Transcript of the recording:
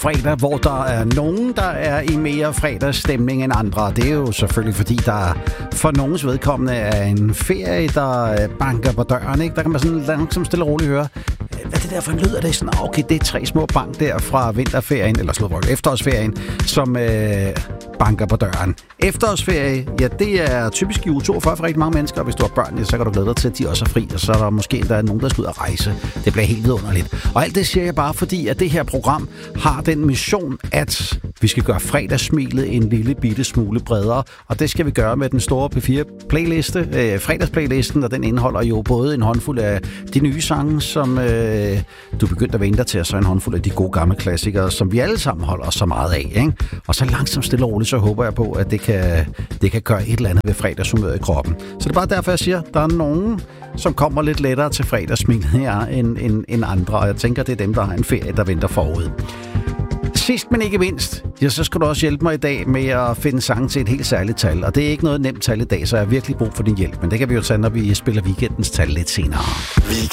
fredag, hvor der er nogen, der er i mere fredagsstemning end andre. Det er jo selvfølgelig, fordi der for nogens vedkommende er en ferie, der banker på døren. Ikke? Der kan man sådan langsomt stille og roligt høre, hvad det der for en lyd er det? Sådan, okay, det er 3 små bank der fra vinterferien, eller efterårsferien, som banker på døren. Efterårsferie, ja, det er typisk i uge 42 for rigtig mange mennesker, og hvis du har børn, ja, så kan du glæde dig til, at de også er fri, og så er der måske der er nogen, der skal ud og rejse. Det bliver helt vidunderligt. Og alt det siger jeg bare, fordi at det her program har den mission, at vi skal gøre fredagssmilet en lille bitte smule bredere, og det skal vi gøre med den store P4-playliste, fredagsplaylisten, og den indeholder jo både en håndfuld af de nye sange, som du begyndte at vende dig til, og så en håndfuld af de gode gamle klassikere, som vi alle sammen holder så meget af. Ikke? Og så langsomt stille og roligt, så håber jeg på, at det kan gøre et eller andet ved fredagshumøret i kroppen. Så det er bare derfor, jeg siger, at der er nogen, som kommer lidt lettere til fredagssmilet her end andre, og jeg tænker, det er dem, der har en ferie, der venter forud. Sidst, men ikke mindst, ja, så skal du også hjælpe mig i dag med at finde sange til et helt særligt tal. Og det er ikke noget nemt tal i dag, så jeg har virkelig brug for din hjælp. Men det kan vi jo tage, når vi spiller weekendens tal lidt senere.